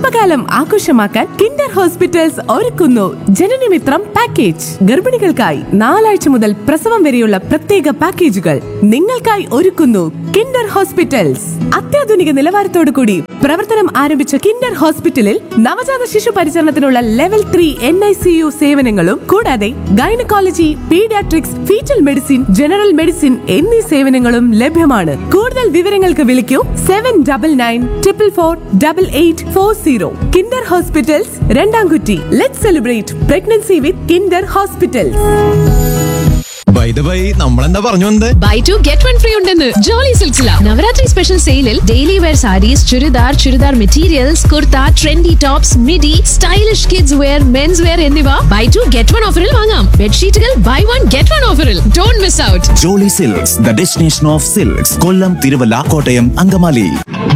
ഗർഭകാലം ആഘോഷമാക്കാൻ Kinder hospitals ഒരുക്കുന്നു ജനനമിത്രം പാക്കേജ്. ഗർഭിണികൾക്കായി 4 ആഴ്ച മുതൽ പ്രസവം വരെയുള്ള പ്രത്യേക പാക്കേജുകൾ നിങ്ങൾക്കായി ഒരുക്കുന്നു കിൻഡർ ഹോസ്പിറ്റൽസ്. അത്യാധുനിക നിലവാരത്തോടു കൂടി പ്രവർത്തനം ആരംഭിച്ച കിൻഡർ ഹോസ്പിറ്റലിൽ നവജാത ശിശു പരിചരണത്തിനുള്ള ലെവൽ 3 NICU സേവനങ്ങളും കൂടാതെ gynaecology, paediatrics, fetal medicine, general medicine എന്നീ സേവനങ്ങളും ലഭ്യമാണ്. കൂടുതൽ വിവരങ്ങൾക്ക് വിളിക്കൂ 7994448840. Kinder hospitals, രണ്ടാംകുറ്റി. Let's celebrate pregnancy with Kinder hospitals. നമ്മളെന്താ പറഞ്ഞു വന്നത്? ബൈ 2 ഗെറ്റ് 1 ഫ്രീ ഉണ്ടെന്ന് ജോളി സിൽസില. നവരാത്രി സ്പെഷ്യൽ സെയിലിൽ daily wear saris, churidar materials, kurta, trendy tops, midi, stylish kids wear, men's wear എന്നിവ ബൈ 2 ഗെറ്റ് 1 ഓഫറിൽ വാങ്ങാം. ബെഡ്ഷീറ്റുകൾ ബൈ 1 ഗെറ്റ് 1 ഓഫറിൽ. Don't miss out. Jolly silks, the destination of silks. കൊല്ലം, തിരുവല്ല, കോട്ടയം, അങ്കമാലി.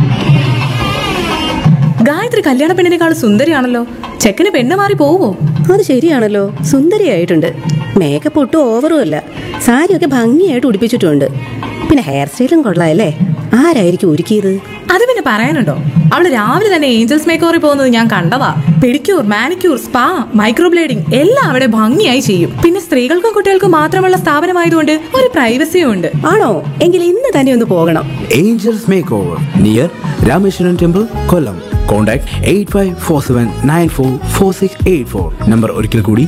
ഗായത്രി കല്യാണ പെണ്ണിനേക്കാൾ സുന്ദരിയാണല്ലോ. ചെക്കന് പെണ്ണ് മാറി പോവോ? അത് ശരിയാണല്ലോ, സുന്ദരിയായിട്ടുണ്ട്. മേക്കപ്പ് ഒട്ടും ഓവറും അല്ല. സാരിയൊക്കെ ഭംഗിയായിട്ട് ഉടുപ്പിച്ചിട്ടുണ്ട്. പിന്നെ ഹെയർ സ്റ്റൈലും കൊള്ളാമല്ലേ. ആരായിരിക്കും ഒരുക്കിയത്? അത് പിന്നെ പറയാനുണ്ടോ? അവള് രാവിലെ തന്നെ ഏഞ്ചൽസ് മേക്കോറിൽ പോകുന്നത് ഞാൻ കണ്ടതാ. പെഡിക്യൂർ, മാനിക്യൂർ, സ്പാ, മൈക്രോബ്ലേഡിംഗ് എല്ലാം അവിടെ ഭംഗിയായി ചെയ്യും. പിന്നെ സ്ത്രീകൾക്കും കുട്ടികൾക്കും മാത്രമുള്ള സ്ഥാപനമായതുകൊണ്ട് ഒരു പ്രൈവസിയും ഉണ്ട്. ആണോ? എങ്കിൽ ഇന്ന് തന്നെ ഒന്ന് പോകണം. Angeles makeover near Rameswaran temple, കൊല്ലം. കോൺടാക്ട് 8547944684. നമ്പർ ഒരിക്കൽ കൂടി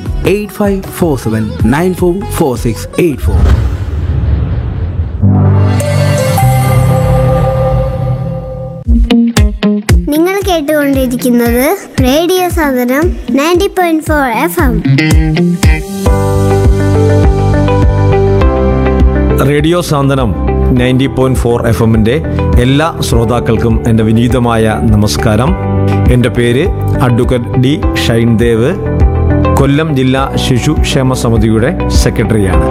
8547944684. നിങ്ങൾ കേട്ടുകൊണ്ടിരിക്കുന്നത് റേഡിയോ സാധനം 90.4 FM. റേഡിയോ സാന്ത്വനം 90.4 FM-ന്റെ എല്ലാ ശ്രോതാക്കൾക്കും എൻ്റെ വിനീതമായ നമസ്കാരം. എൻ്റെ പേര് അഡ്വക്കേറ്റ് ഡി ഷൈൻദേവ്, കൊല്ലം ജില്ലാ ശിശുക്ഷേമ സമിതിയുടെ സെക്രട്ടറിയാണ്.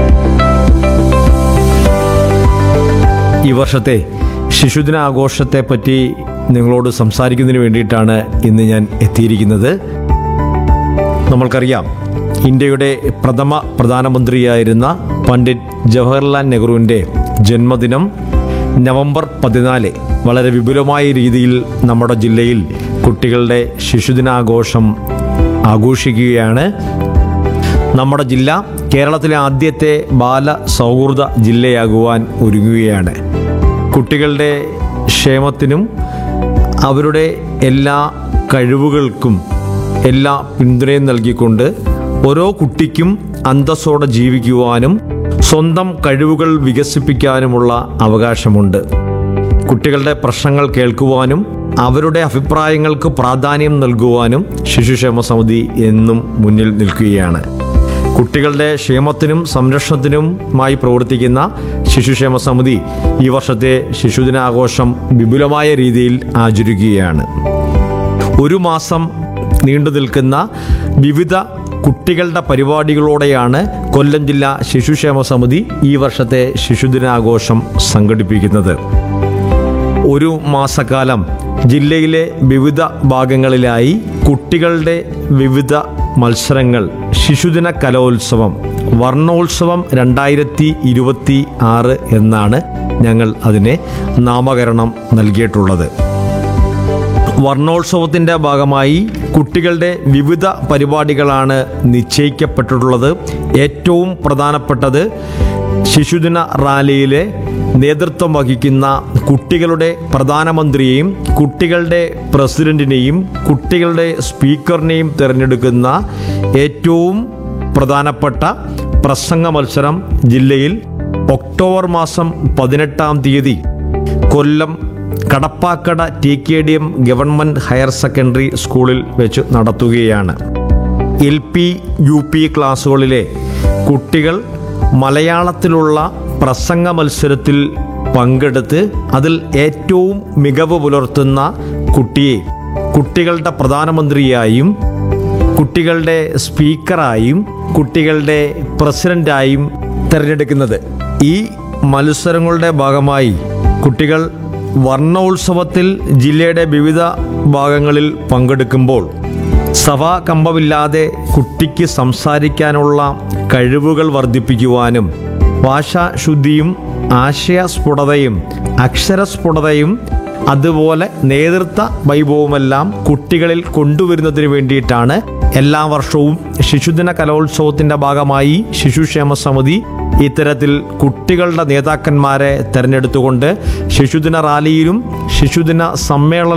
ഈ വർഷത്തെ ശിശുദിനാഘോഷത്തെപ്പറ്റി നിങ്ങളോട് സംസാരിക്കുന്നതിന് വേണ്ടിയിട്ടാണ് ഇന്ന് ഞാൻ എത്തിയിരിക്കുന്നത്. നമ്മൾക്കറിയാം, ഇന്ത്യയുടെ പ്രഥമ പ്രധാനമന്ത്രിയായിരുന്ന പണ്ഡിറ്റ് ജവഹർലാൽ നെഹ്റുവിൻ്റെ ജന്മദിനം നവംബർ 14 വളരെ വിപുലമായ രീതിയിൽ നമ്മുടെ ജില്ലയിൽ കുട്ടികളുടെ ശിശുദിനാഘോഷം ആഘോഷിക്കുകയാണ്. നമ്മുടെ ജില്ല കേരളത്തിലെ ആദ്യത്തെ ബാല സൗഹൃദ ജില്ലയാകുവാൻ ഒരുങ്ങുകയാണ്. കുട്ടികളുടെ ക്ഷേമത്തിനും അവരുടെ എല്ലാ കഴിവുകൾക്കും എല്ലാ പിന്തുണയും നൽകിക്കൊണ്ട് ഓരോ കുട്ടിക്കും അന്തസ്സോടെ ജീവിക്കുവാനും സ്വന്തം കഴിവുകൾ വികസിപ്പിക്കാനുമുള്ള അവകാശമുണ്ട്. കുട്ടികളുടെ പ്രശ്നങ്ങൾ കേൾക്കുവാനും അവരുടെ അഭിപ്രായങ്ങൾക്ക് പ്രാധാന്യം നൽകുവാനും ശിശുക്ഷേമ സമിതി എന്നും മുന്നിൽ നിൽക്കുകയാണ്. കുട്ടികളുടെ ക്ഷേമത്തിനും സംരക്ഷണത്തിനുമായി പ്രവർത്തിക്കുന്ന ശിശുക്ഷേമ സമിതി ഈ വർഷത്തെ ശിശുദിനാഘോഷം വിപുലമായ രീതിയിൽ ആചരിക്കുകയാണ്. ഒരു മാസം നീണ്ടു നിൽക്കുന്ന വിവിധ കുട്ടികളുടെ പരിപാടികളോടെയാണ് കൊല്ലം ജില്ലാ ശിശുക്ഷേമ സമിതി ഈ വർഷത്തെ ശിശുദിനാഘോഷം സംഘടിപ്പിക്കുന്നത്. ഒരു മാസക്കാലം ജില്ലയിലെ വിവിധ ഭാഗങ്ങളിലായി കുട്ടികളുടെ വിവിധ മത്സരങ്ങൾ, ശിശുദിന കലോത്സവം, വർണ്ണോത്സവം 2026 എന്നാണ് ഞങ്ങൾ അതിനെ നാമകരണം നൽകിയിട്ടുള്ളത്. വർണ്ണോത്സവത്തിൻ്റെ ഭാഗമായി കുട്ടികളുടെ വിവിധ പരിപാടികളാണ് നിശ്ചയിക്കപ്പെട്ടിട്ടുള്ളത്. ഏറ്റവും പ്രധാനപ്പെട്ടത് ശിശുദിന റാലിയിലെ നേതൃത്വം വഹിക്കുന്ന കുട്ടികളുടെ പ്രധാനമന്ത്രിയെയും കുട്ടികളുടെ പ്രസിഡന്റിനെയും കുട്ടികളുടെ സ്പീക്കറിനെയും തിരഞ്ഞെടുക്കുന്ന ഏറ്റവും പ്രധാനപ്പെട്ട പ്രസംഗ മത്സരം ജില്ലയിൽ ഒക്ടോബർ മാസം 18-ാം തീയതി കൊല്ലം Kadappakada TKDM government higher secondary സ്കൂളിൽ വെച്ച് നടത്തുകയാണ്. LP UP ക്ലാസ്സുകളിലെ കുട്ടികൾ മലയാളത്തിലുള്ള പ്രസംഗ മത്സരത്തിൽ പങ്കെടുത്ത് അതിൽ ഏറ്റവും മികവ് പുലർത്തുന്ന കുട്ടിയെ കുട്ടികളുടെ പ്രധാനമന്ത്രിയായും കുട്ടികളുടെ സ്പീക്കറായും കുട്ടികളുടെ പ്രസിഡന്റായും തിരഞ്ഞെടുക്കുന്നത്. ഈ മത്സരങ്ങളുടെ ഭാഗമായി കുട്ടികൾ വർണ്ണോത്സവത്തിൽ ജില്ലയുടെ വിവിധ ഭാഗങ്ങളിൽ പങ്കെടുക്കുമ്പോൾ സഭാകമ്പമില്ലാതെ കുട്ടിക്ക് സംസാരിക്കാനുള്ള കഴിവുകൾ വർദ്ധിപ്പിക്കുവാനും ഭാഷാശുദ്ധിയും ആശയസ്ഫുടതയും അക്ഷരസ്ഫുടതയും അതുപോലെ നേതൃത്വ വൈഭവമെല്ലാം കുട്ടികളിൽ കൊണ്ടുവരുന്നതിന് വേണ്ടിയിട്ടാണ് എല്ലാ വർഷവും ശിശുദിന കലോത്സവത്തിൻ്റെ ഭാഗമായി ശിശുക്ഷേമ സമിതി ഇത്തരത്തിൽ കുട്ടികളുടെ നേതാക്കന്മാരെ തിരഞ്ഞെടുത്തുകൊണ്ട് ശിശുദിന റാലിയിലും ശിശുദിന സമ്മേളന